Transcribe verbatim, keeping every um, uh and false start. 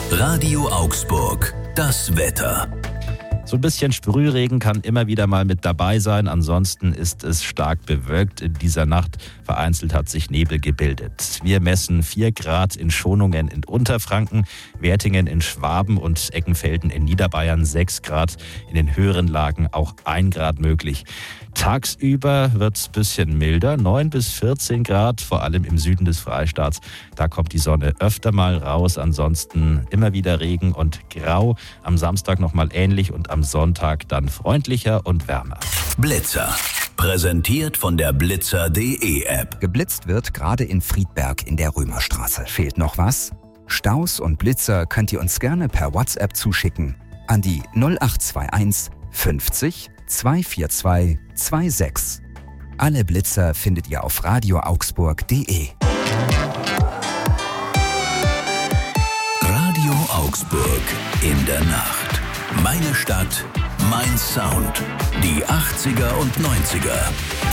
Radio Augsburg, das Wetter. So ein bisschen Sprühregen kann immer wieder mal mit dabei sein. Ansonsten ist es stark bewölkt in dieser Nacht. Vereinzelt hat sich Nebel gebildet. Wir messen vier Grad in Schonungen in Unterfranken, Wertingen in Schwaben und Eckenfelden in Niederbayern sechs Grad. In den höheren Lagen auch ein Grad möglich. Tagsüber wird es ein bisschen milder, neun bis vierzehn Grad, vor allem im Süden des Freistaats. Da kommt die Sonne öfter mal raus, ansonsten immer wieder Regen und Grau. Am Samstag nochmal ähnlich und am Sonntag dann freundlicher und wärmer. Blitzer, präsentiert von der blitzer punkt de App. Geblitzt wird gerade in Friedberg in der Römerstraße. Fehlt noch was? Staus und Blitzer könnt ihr uns gerne per WhatsApp zuschicken an die null acht zwei eins fünfzig zweihundertvierundzwanzig sechsundzwanzig. Alle Blitzer findet ihr auf radio augsburg punkt de. Radio Augsburg in der Nacht. Meine Stadt, mein Sound. Die achtziger und neunziger.